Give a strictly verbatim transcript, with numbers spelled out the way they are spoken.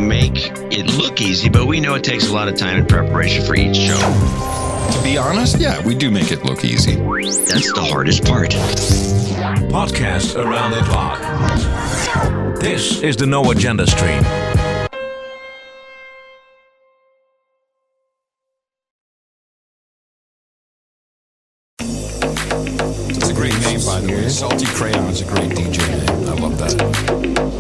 make it look easy, but we know it takes a lot of time and preparation for each show. To be honest, yeah, we do make it look easy. That's the hardest part. Podcast around the clock. This is the No Agenda stream. That's a great name, by the way. Salty Crayon's a great D J name. I love that.